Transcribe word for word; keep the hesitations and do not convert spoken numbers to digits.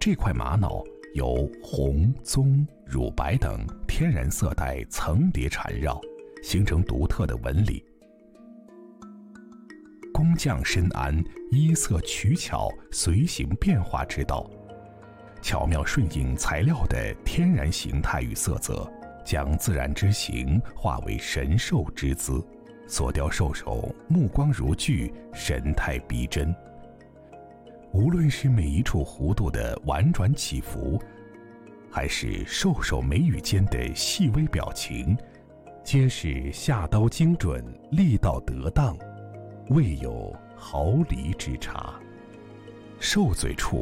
这块玛瑙由红、棕、乳白等天然色带层叠缠绕，形成独特的纹理。工匠深谙衣色取巧、随形变化之道，巧妙顺应材料的天然形态与色泽，将自然之形化为神兽之姿，所雕兽首目光如炬，神态逼真。无论是每一处弧度的婉转起伏，还是兽首眉宇间的细微表情，皆是下刀精准，力道得当，未有毫厘之差。兽嘴处